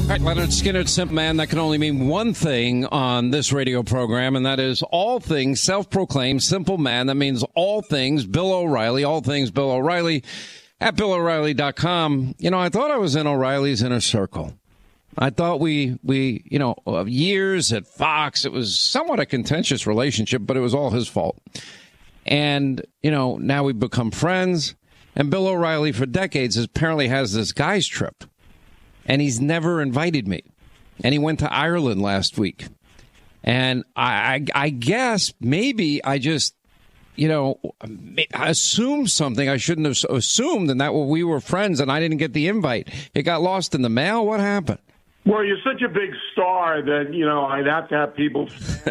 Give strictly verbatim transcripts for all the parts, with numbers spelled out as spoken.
All right, Leonard Skinner, Simple Man, that can only mean one thing on this radio program, and that is all things self-proclaimed Simple Man. That means all things Bill O'Reilly, all things Bill O'Reilly at Bill O'Reilly dot com. You know, I thought I was in O'Reilly's inner circle. I thought we, we, you know, years at Fox, it was somewhat a contentious relationship, but it was all his fault. And, you know, now we've become friends, and Bill O'Reilly for decades apparently has this guy's trip. And he's never invited me. And he went to Ireland last week. And I, I, I guess maybe I just, you know, assumed something I shouldn't have assumed, and that we were friends and I didn't get the invite. It got lost in the mail. What happened? Well, you're such a big star that, you know, I'd have to have people.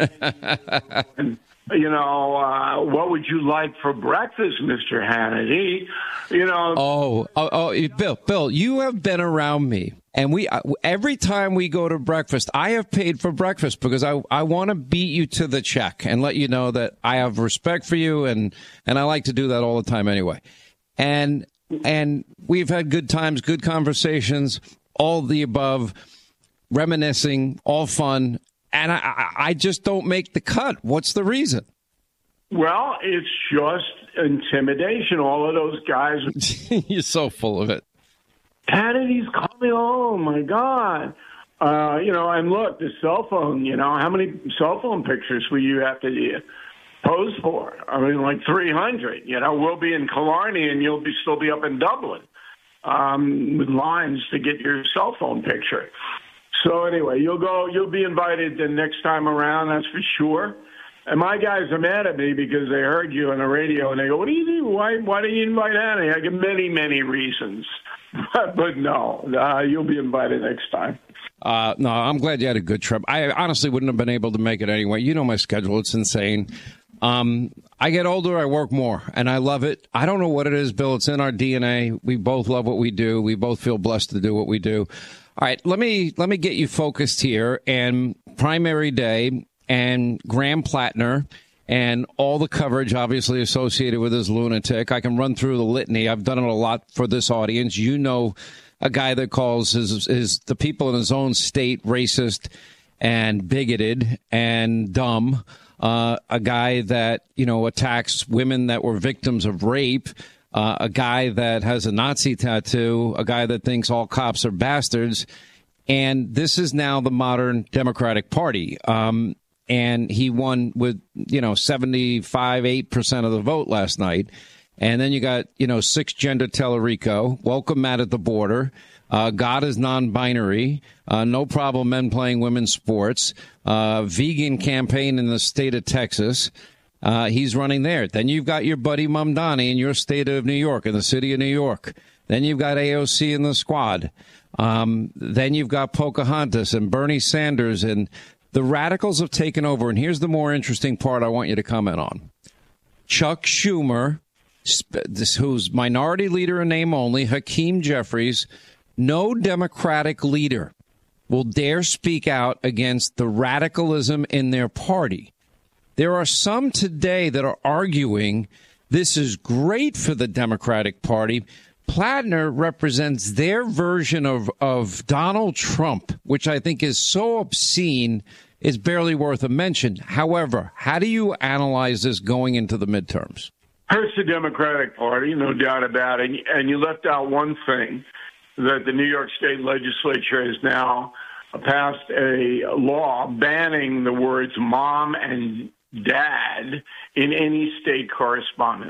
and, you know, uh, what would you like for breakfast, Mister Hannity? You know. Oh, oh, oh, Bill, Bill, you have been around me. And we every time we go to breakfast, I have paid for breakfast because I, I want to beat you to the check and let you know that I have respect for you. And, and I like to do that all the time anyway. And and we've had good times, good conversations, all the above, reminiscing, all fun. And I, I just don't make the cut. What's the reason? Well, it's just intimidation. All of those guys. You're so full of it. Hannity's coming. Oh, my God. Uh, you know, and look, the cell phone, you know, how many cell phone pictures will you have to pose for? I mean, like three hundred. You know, we'll be in Killarney and you'll be still be up in Dublin um, with lines to get your cell phone picture. So anyway, you'll go, you'll be invited the next time around, that's for sure. And my guys are mad at me because they heard you on the radio and they go, what do you do? Why, why do you invite Annie? I give many, many reasons. But no, uh, you'll be invited next time. Uh, no, I'm glad you had a good trip. I honestly wouldn't have been able to make it anyway. You know my schedule. It's insane. Um, I get older, I work more, and I love it. I don't know what it is, Bill. It's in our D N A. We both love what we do. We both feel blessed to do what we do. All right, let me let me get you focused here. And primary day and Graham Plattner and all the coverage obviously associated with this lunatic. I can run through the litany. I've done it a lot for this audience. You know, a guy that calls his, his the people in his own state racist and bigoted and dumb. Uh, a guy that, you know, attacks women that were victims of rape. Uh, a guy that has a Nazi tattoo. A guy that thinks all cops are bastards. And this is now the modern Democratic Party. Um, And he won with, you know, seventy-five, eight percent of the vote last night. And then you got, you know, six gender Tellerico, welcome Matt at the border. Uh, God is non-binary. Uh, no problem men playing women's sports. Uh, vegan campaign in the state of Texas. Uh, he's running there. Then you've got your buddy Mamdani in your state of New York, in the city of New York. Then you've got A O C in the squad. Um, then you've got Pocahontas and Bernie Sanders, and the radicals have taken over. And here's the more interesting part I want you to comment on. Chuck Schumer, who's minority leader in name only, Hakeem Jeffries, no Democratic leader will dare speak out against the radicalism in their party. There are some today that are arguing this is great for the Democratic Party. Plattner represents their version of, of Donald Trump, which I think is so obscene, is barely worth a mention. However, how do you analyze this going into the midterms? Hurts the Democratic Party, no doubt about it. And you left out one thing, that the New York State Legislature has now passed a law banning the words mom and dad in any state correspondence.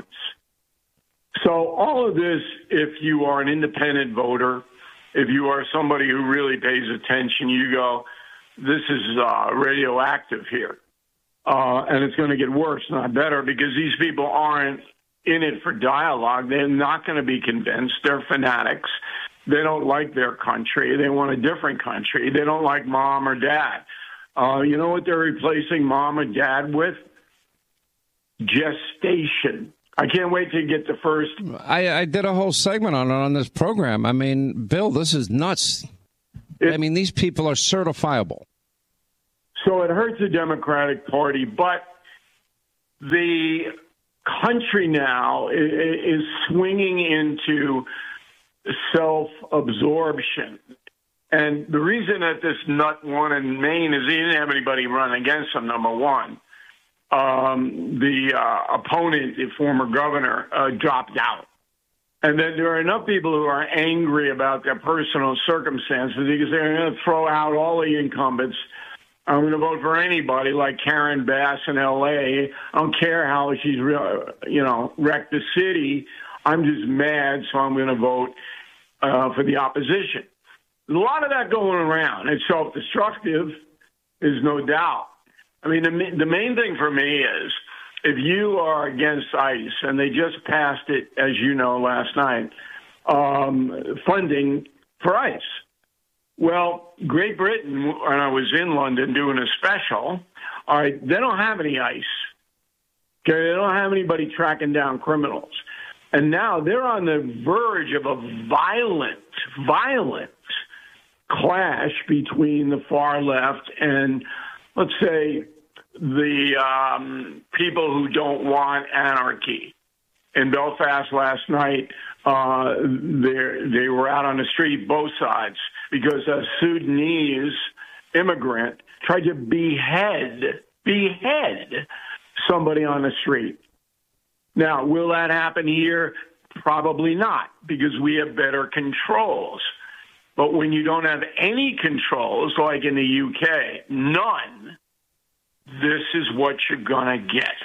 So all of this, if you are an independent voter, if you are somebody who really pays attention, you go, this is uh, radioactive here. Uh, and it's going to get worse, not better, because these people aren't in it for dialogue. They're not going to be convinced. They're fanatics. They don't like their country. They want a different country. They don't like mom or dad. Uh, you know what they're replacing mom or dad with? Gestation. I can't wait to get the first. I, I did a whole segment on it on this program. I mean, Bill, this is nuts. It, I mean, these people are certifiable. So it hurts the Democratic Party, but the country now is, is swinging into self-absorption. And the reason that this nut won in Maine is he didn't have anybody run against him, number one. Um, the uh, opponent, the former governor, uh, dropped out. And then there are enough people who are angry about their personal circumstances because they're going to throw out all the incumbents. I'm going to vote for anybody like Karen Bass in L A. I don't care how she's, real, you know, wrecked the city. I'm just mad, so I'm going to vote uh, for the opposition. There's a lot of that going around. It's self-destructive, there's no doubt. I mean, the, the main thing for me is if you are against ICE, and they just passed it, as you know, last night, um, funding for ICE. Well, Great Britain, when I was in London doing a special, all right, they don't have any ICE. Okay, they don't have anybody tracking down criminals. And now they're on the verge of a violent, violent clash between the far left and, let's say, the um, people who don't want anarchy. In Belfast last night, uh, they were out on the street, both sides, because a Sudanese immigrant tried to behead, behead somebody on the street. Now, will that happen here? Probably not, because we have better controls. But when you don't have any controls, like in the U K, none, this is what you're going to get.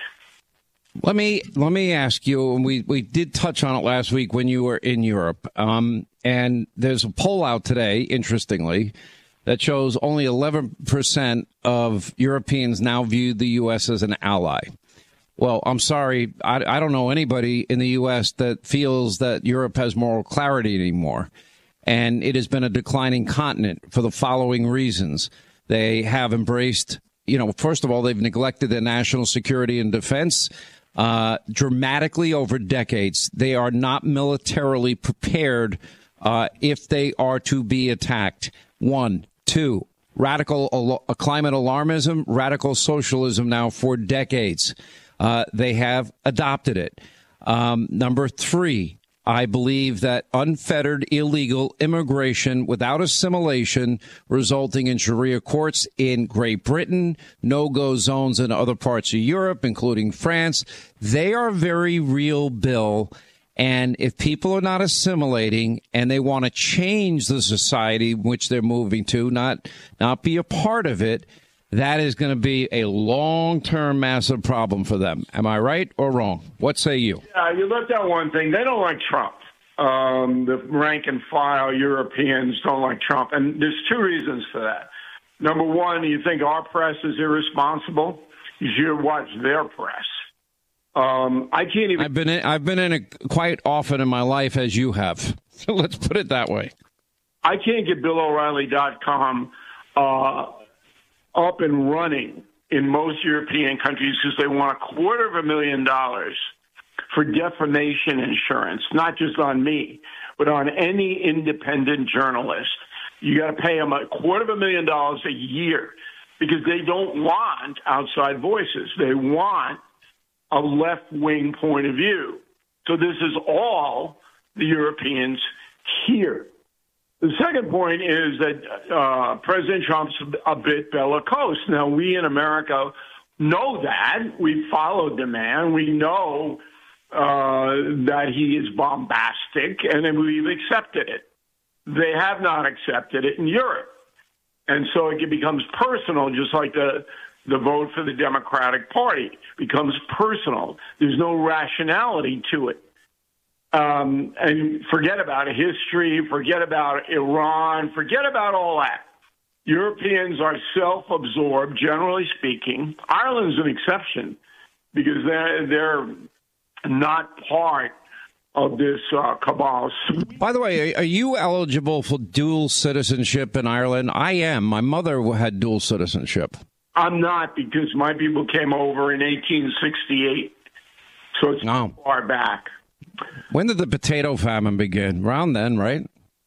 Let me let me ask you, and we, we did touch on it last week when you were in Europe, um, and there's a poll out today, interestingly, that shows only eleven percent of Europeans now view the U S as an ally. Well, I'm sorry, I, I don't know anybody in the U S that feels that Europe has moral clarity anymore. And it has been a declining continent for the following reasons. They have embraced, you know, first of all, they've neglected their national security and defense uh, dramatically over decades. They are not militarily prepared uh, if they are to be attacked. One, two, radical al- climate alarmism, radical socialism now for decades. Uh, they have adopted it. Um, number three, I believe that unfettered illegal immigration without assimilation, resulting in Sharia courts in Great Britain, no-go zones in other parts of Europe, including France, they are very real, Bill. And if people are not assimilating and they want to change the society which they're moving to, not not be a part of it, that is going to be a long-term massive problem for them. Am I right or wrong? What say you? Yeah, you looked at one thing. They don't like Trump. Um, the rank and file Europeans don't like Trump. And there's two reasons for that. Number one, you think our press is irresponsible? You should watch their press. Um, I can't even. I've been in, I've been in it quite often in my life, as you have. So let's put it that way. I can't get Bill O'Reilly dot com uh, up and running in most European countries because they want a quarter of a million dollars for defamation insurance, not just on me, but on any independent journalist. You got to pay them a quarter of a million dollars a year because they don't want outside voices. They want a left-wing point of view. So this is all the Europeans hear. The second point is that uh, President Trump's a bit bellicose. Now, we in America know that. We've followed the man. We know uh, that he is bombastic, and then we've accepted it. They have not accepted it in Europe. And so it becomes personal, just like the the vote for the Democratic Party becomes personal. There's no rationality to it. Um, and forget about history, forget about Iran, forget about all that. Europeans are self-absorbed, generally speaking. Ireland's an exception because they're, they're not part of this uh, cabal. By the way, are you eligible for dual citizenship in Ireland? I am. My mother had dual citizenship. I'm not, because my people came over in eighteen sixty-eight, so it's no. far back. When did the potato famine begin? Around then, right?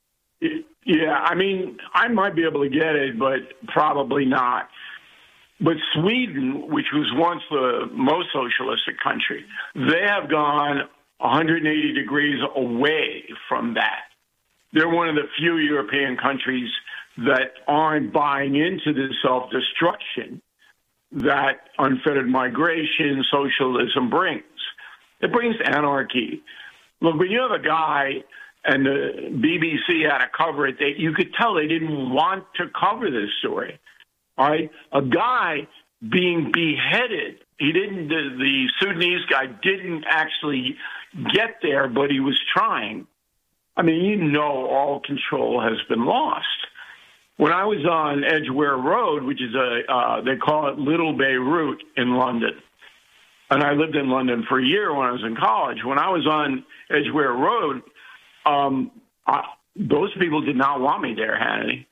Yeah, I mean, I might be able to get it, but probably not. But Sweden, which was once the most socialistic country, they have gone one hundred eighty degrees away from that. They're one of the few European countries that aren't buying into the self-destruction that unfettered migration, socialism brings. It brings anarchy. Look, when you have a guy, and the B B C had to cover it, they, you could tell they didn't want to cover this story. All right? A guy being beheaded. He didn't, the, the Sudanese guy didn't actually get there, but he was trying. I mean, you know, all control has been lost. When I was on Edgware Road, which is a, uh, they call it Little Beirut in London, and I lived in London for a year when I was in college. When I was on Edgware Road, um, I, those people did not want me there, Hannity.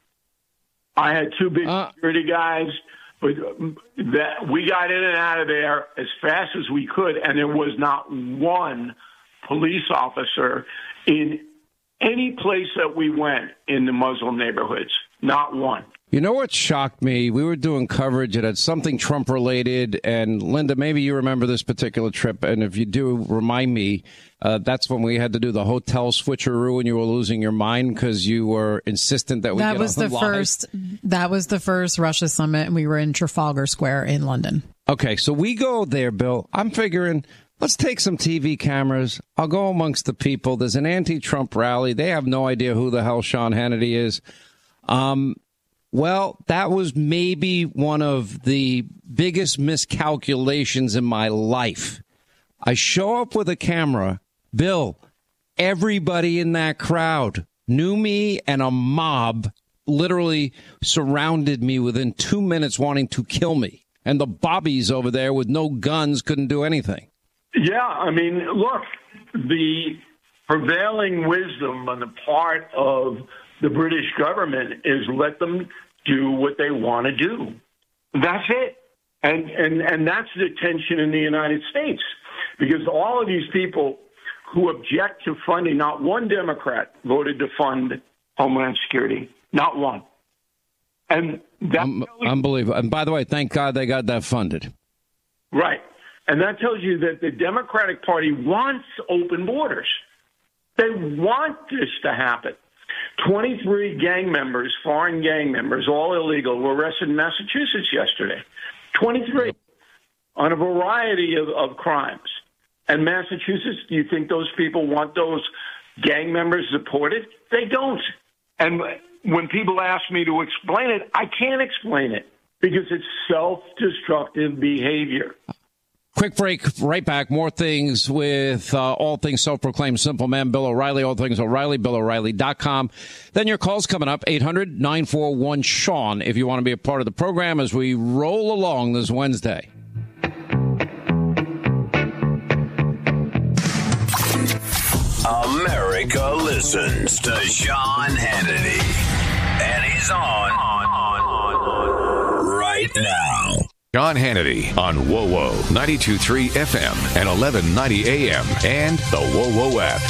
I had two big uh. security guys. But that we got in and out of there as fast as we could, and there was not one police officer in any place that we went in the Muslim neighborhoods. Not one. You know what shocked me? We were doing coverage. It had something Trump-related. And, Linda, maybe you remember this particular trip. And if you do, remind me. Uh, that's when we had to do the hotel switcheroo and you were losing your mind because you were insistent that we that get was on the live. first. That was the first Russia summit, and we were in Trafalgar Square in London. Okay, so we go there, Bill. I'm figuring, let's take some T V cameras. I'll go amongst the people. There's an anti-Trump rally. They have no idea who the hell Sean Hannity is. Um, well, that was maybe one of the biggest miscalculations in my life. I show up with a camera. Bill, everybody in that crowd knew me, and a mob literally surrounded me within two minutes wanting to kill me. And the bobbies over there with no guns couldn't do anything. Yeah, I mean, look, the prevailing wisdom on the part of the British government is let them do what they want to do. That's it. And, and, and that's the tension in the United States, because all of these people who object to funding, not one Democrat voted to fund Homeland Security, not one. And that um, unbelievable. And by the way, thank God they got that funded. Right. And that tells you that the Democratic Party wants open borders. They want this to happen. twenty-three gang members, foreign gang members, all illegal, were arrested in Massachusetts yesterday. twenty-three yep. on a variety of, of crimes. And Massachusetts, do you think those people want those gang members deported? They don't. And when people ask me to explain it, I can't explain it because it's self-destructive behavior. Quick break, right back. More things with uh, all things self-proclaimed simple man, Bill O'Reilly, all things O'Reilly, Bill O'Reilly dot com. Then your calls coming up, eight hundred nine four one Sean, if you want to be a part of the program as we roll along this Wednesday. America listens to Sean Hannity, and he's on, on, on, on right now. Sean Hannity on W O W O ninety-two point three F M and eleven ninety A M and the W O W O app.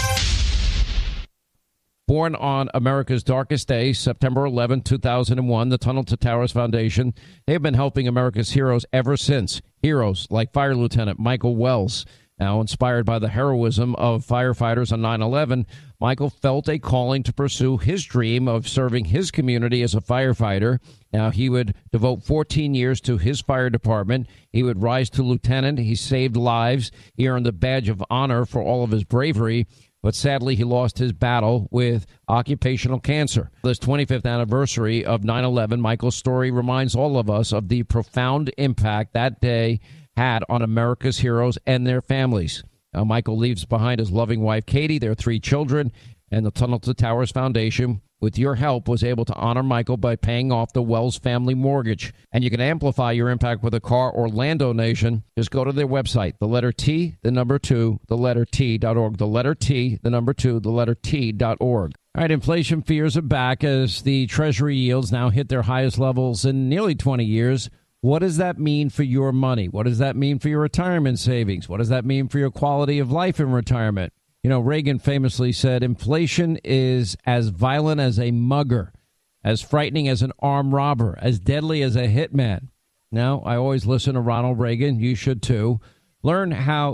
Born on America's darkest day, September eleventh, two thousand one, the Tunnel to Towers Foundation, they have been helping America's heroes ever since. Heroes like Fire Lieutenant Michael Wells. Now, inspired by the heroism of firefighters on nine eleven, Michael felt a calling to pursue his dream of serving his community as a firefighter. Now, he would devote fourteen years to his fire department. He would rise to lieutenant. He saved lives. He earned the badge of honor for all of his bravery. But sadly, he lost his battle with occupational cancer. This twenty-fifth anniversary of nine eleven, Michael's story reminds all of us of the profound impact that day had on America's heroes and their families. Now, Michael leaves behind his loving wife, Katie, their three children, and the Tunnel to Towers Foundation, with your help, was able to honor Michael by paying off the Wells family mortgage. And you can amplify your impact with a car or land donation. Just go to their website, the letter T, the number two, the letter T dot org. The letter T, the number two, the letter T dot org. All right, inflation fears are back as the Treasury yields now hit their highest levels in nearly twenty years. What does that mean for your money? What does that mean for your retirement savings? What does that mean for your quality of life in retirement? You know, Reagan famously said, inflation is as violent as a mugger, as frightening as an armed robber, as deadly as a hitman. Now, I always listen to Ronald Reagan. You should, too. Learn how